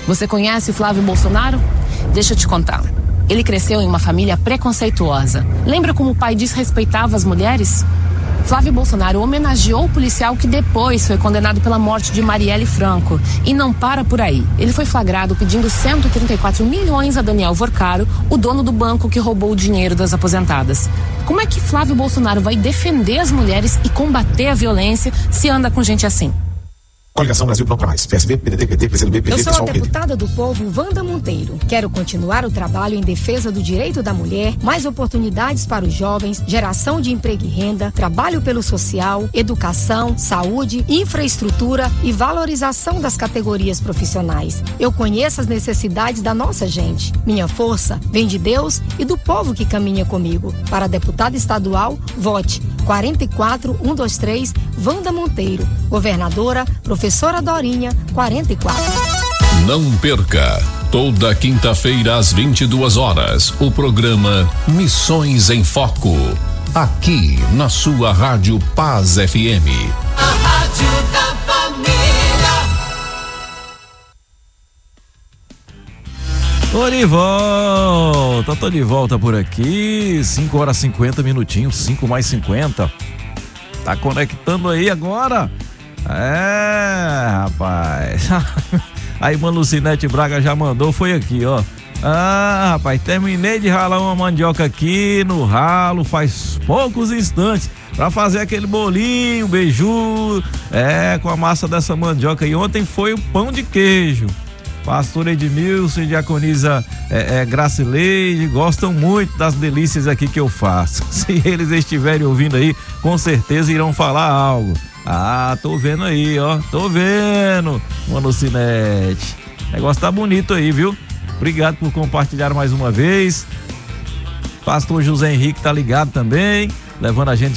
Você conhece Flávio Bolsonaro? Deixa eu te contar. Ele cresceu em uma família preconceituosa. Lembra como o pai desrespeitava as mulheres? Flávio Bolsonaro homenageou o policial que depois foi condenado pela morte de Marielle Franco. E não para por aí. Ele foi flagrado pedindo 134 milhões a Daniel Vorcaro, o dono do banco que roubou o dinheiro das aposentadas. Como é que Flávio Bolsonaro vai defender as mulheres e combater a violência se anda com gente assim? Coligação Brasil Não Pra Mais. PSB, PDT, PT, PCdoB, PT, Eu sou PSOL, a deputada do povo, Wanda Monteiro. Quero continuar o trabalho em defesa do direito da mulher, mais oportunidades para os jovens, geração de emprego e renda, trabalho pelo social, educação, saúde, infraestrutura e valorização das categorias profissionais. Eu conheço as necessidades da nossa gente. Minha força vem de Deus e do povo que caminha comigo. Para deputada estadual, vote 44123 Wanda Monteiro. Governadora, professora Dorinha, 44. Não perca, toda quinta-feira às 22 horas, o programa Missões em Foco, aqui na sua Rádio Paz FM. A Rádio da Família. Tô de volta por aqui, 5 horas 50 minutinhos, 5 mais 50. Tá conectando aí agora? Rapaz. A irmã Lucinete Braga já mandou, foi aqui, ó. Rapaz, terminei de ralar uma mandioca aqui no ralo faz poucos instantes pra fazer aquele bolinho, beiju, com a massa dessa mandioca. E ontem foi o pão de queijo. Pastor Edmilson e diaconisa Gracileide gostam muito das delícias aqui que eu faço. Se eles estiverem ouvindo aí, com certeza irão falar algo. Tô vendo aí, ó. Tô vendo, Mano Cinete. O negócio tá bonito aí, viu? Obrigado por compartilhar mais uma vez. Pastor José Henrique tá ligado também, levando a gente